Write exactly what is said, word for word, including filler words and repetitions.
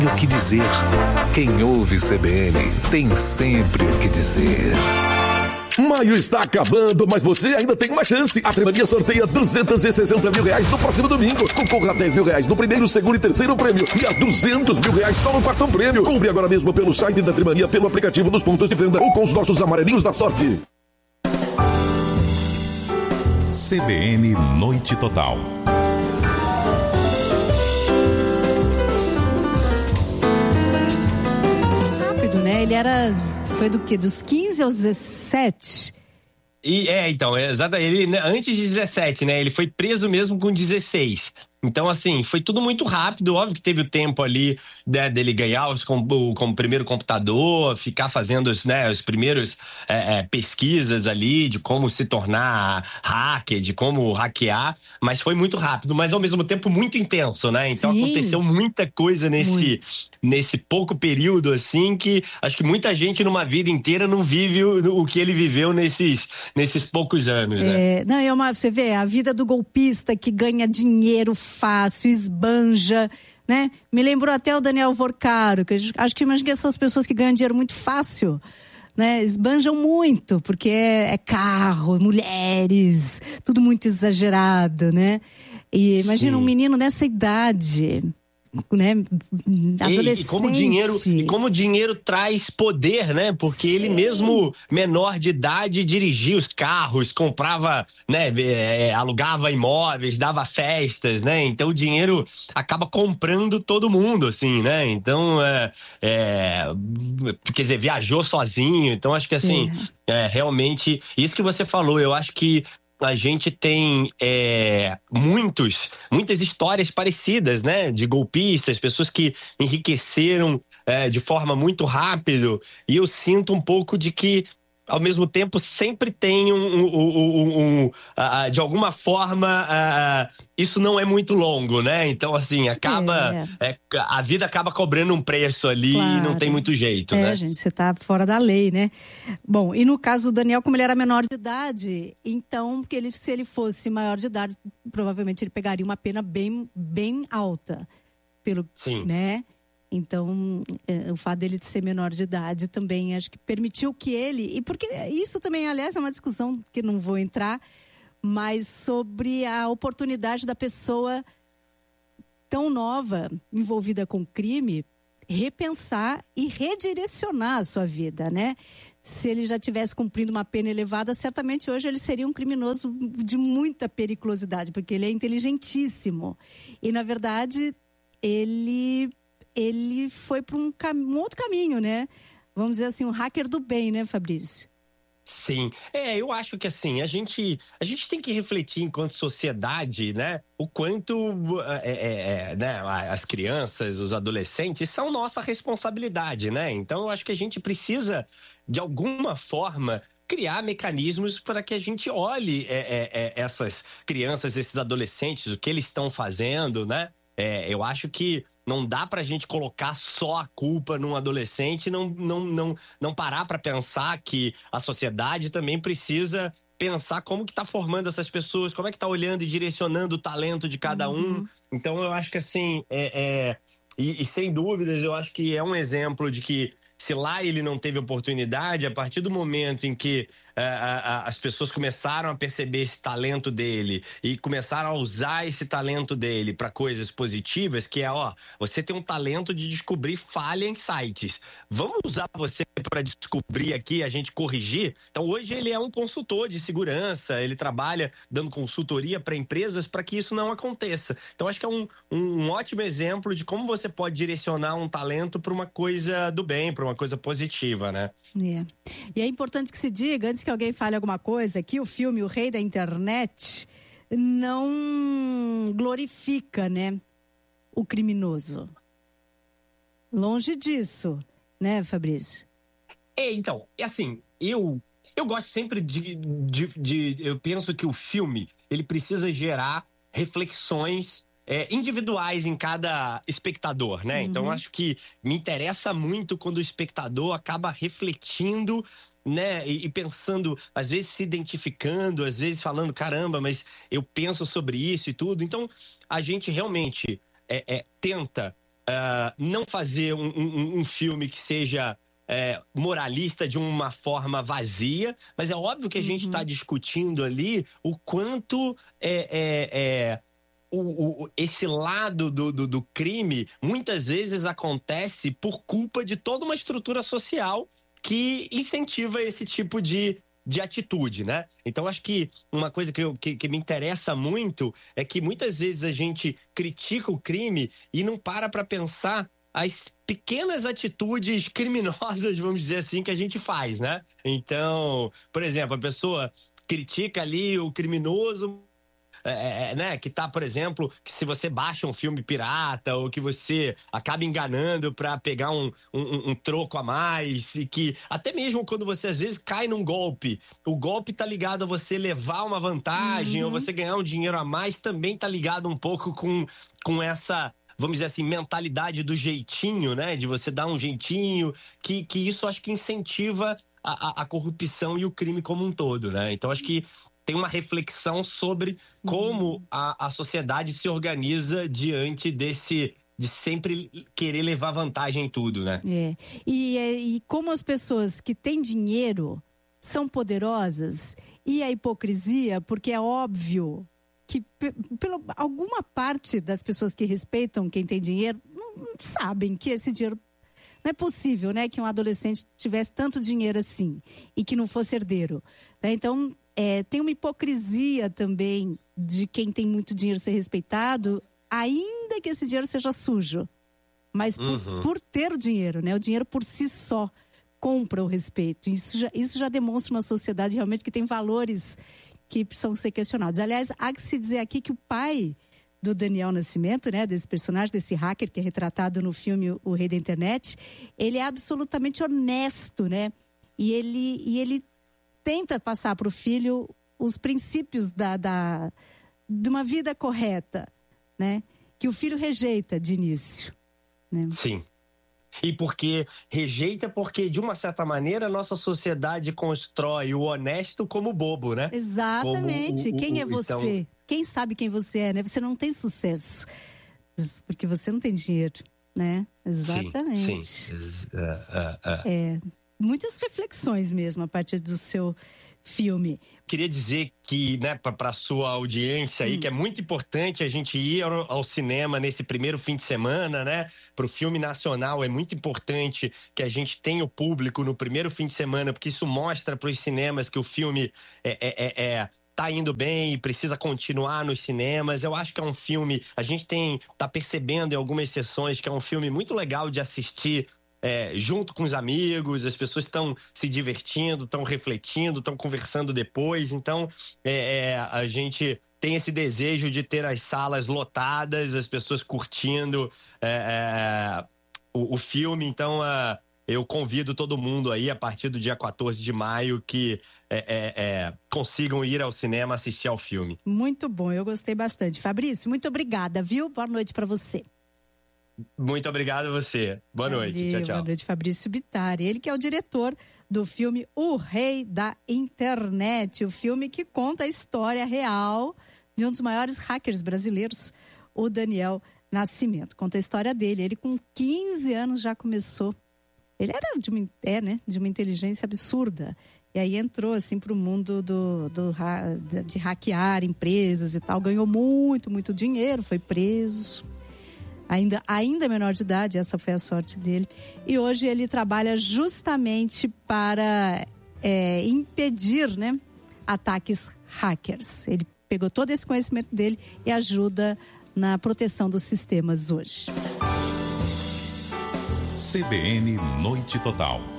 O que dizer? Quem ouve C B N tem sempre o que dizer. Maio está acabando, mas você ainda tem uma chance. A Tremania sorteia duzentos e sessenta mil reais no próximo domingo. Concorra a dez mil reais no primeiro, segundo e terceiro prêmio. E a duzentos mil reais só no quarto prêmio. Compre agora mesmo pelo site da Tremania, pelo aplicativo dos pontos de venda ou com os nossos amarelinhos da sorte. C B N Noite Total. Né? Ele era, foi do quê? Dos quinze aos dezessete? E, é, então, é, exato, ele, né, antes de dezessete, né, ele foi preso mesmo com dezesseis. Então, assim, foi tudo muito rápido. Óbvio que teve o tempo ali, né, dele ganhar os, com, o, com o primeiro computador, ficar fazendo os, né, os primeiros é, é, pesquisas ali de como se tornar hacker, de como hackear. Mas foi muito rápido, mas ao mesmo tempo muito intenso, né? Então Sim. aconteceu muita coisa nesse, nesse pouco período, assim, que acho que muita gente numa vida inteira não vive o, o que ele viveu nesses, nesses poucos anos, né? É, não, é uma, você vê, a vida do golpista que ganha dinheiro fácil, esbanja, né? Me lembrou até o Daniel Vorcaro, que acho que imagina que essas pessoas que ganham dinheiro muito fácil, né? Esbanjam muito, porque é, é carro, mulheres, tudo muito exagerado, né? E imagina Sim. um menino nessa idade, né? Adolescente. E, e como dinheiro, e como o dinheiro traz poder, né? Porque Sim. ele mesmo, menor de idade, dirigia os carros, comprava, né? É, alugava imóveis, dava festas, né? Então o dinheiro acaba comprando todo mundo, assim, né? Então, é, é, quer dizer, viajou sozinho. Então acho que assim, é. É, realmente, isso que você falou, eu acho que a gente tem é, muitos, muitas histórias parecidas, né? De golpistas, pessoas que enriqueceram é, de forma muito rápida. E eu sinto um pouco de que, ao mesmo tempo, sempre tem um, um, um, um, um uh, de alguma forma, uh, isso não é muito longo, né? Então, assim, acaba, é. É, a vida acaba cobrando um preço ali claro. E não tem muito jeito, é, né? Gente, você tá fora da lei, né? Bom, e no caso do Daniel, como ele era menor de idade, então, porque ele, se ele fosse maior de idade, provavelmente ele pegaria uma pena bem, bem alta. Pelo, Sim. Né? Então, é, o fato dele de ser menor de idade também acho que permitiu que ele... E porque isso também, aliás, é uma discussão que não vou entrar, mas sobre a oportunidade da pessoa tão nova, envolvida com crime, repensar e redirecionar a sua vida, né? Se ele já tivesse cumprindo uma pena elevada, certamente hoje ele seria um criminoso de muita periculosidade, porque ele é inteligentíssimo. E, na verdade, ele... ele foi para um, cam- um outro caminho, né? Vamos dizer assim, um hacker do bem, né, Fabrício? Sim, é, eu acho que assim, a gente, a gente tem que refletir enquanto sociedade, né, o quanto é, é, é, né, as crianças, os adolescentes são nossa responsabilidade, né? Então eu acho que a gente precisa, de alguma forma, criar mecanismos para que a gente olhe é, é, é, essas crianças, esses adolescentes, o que eles estão fazendo, né? É, eu acho que não dá pra gente colocar só a culpa num adolescente e não, não, não, não parar pra pensar que a sociedade também precisa pensar como que tá formando essas pessoas, como é que tá olhando e direcionando o talento de cada um. Uhum. Então eu acho que assim, é, é, e, e sem dúvidas eu acho que é um exemplo de que se lá ele não teve oportunidade, a partir do momento em que uh, uh, as pessoas começaram a perceber esse talento dele e começaram a usar esse talento dele para coisas positivas, que é, ó, você tem um talento de descobrir falha em sites. Vamos usar você para descobrir aqui, a gente corrigir? Então, hoje ele é um consultor de segurança, ele trabalha dando consultoria para empresas para que isso não aconteça. Então, acho que é um, um, um ótimo exemplo de como você pode direcionar um talento para uma coisa do bem, para uma coisa positiva, né? É. E é importante que se diga, antes que alguém fale alguma coisa, que o filme O Rei da Internet não glorifica, né, o criminoso. Longe disso, né, Fabrício? É, então, é assim, eu, eu gosto sempre de, de, de... Eu penso que o filme, ele precisa gerar reflexões É, individuais em cada espectador, né? Uhum. Então, acho que me interessa muito quando o espectador acaba refletindo, né? E, e pensando, às vezes se identificando, às vezes falando, caramba, mas eu penso sobre isso e tudo. Então, a gente realmente é, é, tenta uh, não fazer um, um, um filme que seja é, moralista de uma forma vazia, mas é óbvio que a gente está discutindo ali o quanto é, é, é o, o, esse lado do, do, do crime muitas vezes acontece por culpa de toda uma estrutura social que incentiva esse tipo de, de atitude, né? Então, acho que uma coisa que, eu, que, que me interessa muito é que muitas vezes a gente critica o crime e não para para pensar as pequenas atitudes criminosas, vamos dizer assim, que a gente faz, né? Então, por exemplo, a pessoa critica ali o criminoso, É, é, né, que tá, por exemplo, que se você baixa um filme pirata ou que você acaba enganando para pegar um, um, um troco a mais, e que até mesmo quando você às vezes cai num golpe, o golpe tá ligado a você levar uma vantagem, uhum. ou você ganhar um dinheiro a mais, também tá ligado um pouco com, com essa, vamos dizer assim, mentalidade do jeitinho, né, de você dar um jeitinho, que, que isso acho que incentiva a, a, a corrupção e o crime como um todo, né? Então acho que tem uma reflexão sobre Sim. como a, a sociedade se organiza diante desse, de sempre querer levar vantagem em tudo, né? É. E, e como as pessoas que têm dinheiro são poderosas, e a hipocrisia, porque é óbvio que pela alguma parte das pessoas que respeitam quem tem dinheiro não, não sabem que esse dinheiro não é possível, né, que um adolescente tivesse tanto dinheiro assim e que não fosse herdeiro, né? Então É, tem uma hipocrisia também de quem tem muito dinheiro ser respeitado, ainda que esse dinheiro seja sujo. Mas por, uhum. por ter o dinheiro, né? O dinheiro por si só compra o respeito. Isso já, isso já demonstra uma sociedade realmente que tem valores que precisam ser questionados. Aliás, há que se dizer aqui que o pai do Daniel Nascimento, né? Desse personagem, desse hacker que é retratado no filme O Rei da Internet, ele é absolutamente honesto, né? E ele... E ele tenta passar para o filho os princípios da, da, de uma vida correta, né? Que o filho rejeita de início, né? Sim. E porque rejeita porque, de uma certa maneira, a nossa sociedade constrói o honesto como bobo, né? Exatamente. O, o, quem é você? Então... Quem sabe quem você é, né? Você não tem sucesso porque você não tem dinheiro, né? Exatamente. Sim, sim. Uh, uh, uh. É... Muitas reflexões mesmo a partir do seu filme. Queria dizer que, né, para a sua audiência aí, hum. que é muito importante a gente ir ao, ao cinema nesse primeiro fim de semana, né? Para o filme nacional é muito importante que a gente tenha o público no primeiro fim de semana, porque isso mostra para os cinemas que o filme é, é, é, é tá indo bem e precisa continuar nos cinemas. Eu acho que é um filme, a gente tem tá percebendo em algumas sessões que é um filme muito legal de assistir. É, junto com os amigos, as pessoas estão se divertindo, estão refletindo, estão conversando depois. Então, é, é, a gente tem esse desejo de ter as salas lotadas, as pessoas curtindo é, é, o, o filme. Então, é, eu convido todo mundo aí, a partir do dia quatorze de maio, que é, é, é, consigam ir ao cinema assistir ao filme. Muito bom, eu gostei bastante. Fabrício, muito obrigada, viu? Boa noite para você. Muito obrigado a você. Boa Valeu, noite. Tchau, tchau. Boa noite, Fabrício Bittari. Ele que é o diretor do filme O Rei da Internet, o filme que conta a história real de um dos maiores hackers brasileiros, o Daniel Nascimento. Conta a história dele. Ele com quinze anos já começou. Ele era de uma, é, né, de uma inteligência absurda. E aí entrou assim para o mundo do, do, de hackear empresas e tal. Ganhou muito, muito dinheiro, foi preso. Ainda, ainda menor de idade, essa foi a sorte dele. E hoje ele trabalha justamente para é, impedir, né, ataques hackers. Ele pegou todo esse conhecimento dele e ajuda na proteção dos sistemas hoje. C B N Noite Total.